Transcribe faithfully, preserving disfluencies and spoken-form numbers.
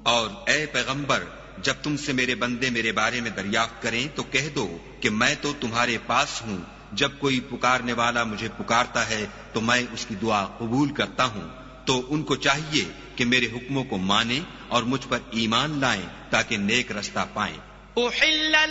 और ए पैगंबर, जब तुमसे मेरे बंदे मेरे बारे में दरियाफ्त करें तो कह दो कि मैं तो तुम्हारे पास हूँ। जब कोई पुकारने वाला मुझे पुकारता है तो मैं उसकी दुआ कबूल करता हूँ। तो उनको चाहिए कि मेरे हुक्मों को माने और मुझ पर ईमान लाएं ताकि नेक रास्ता पाएं।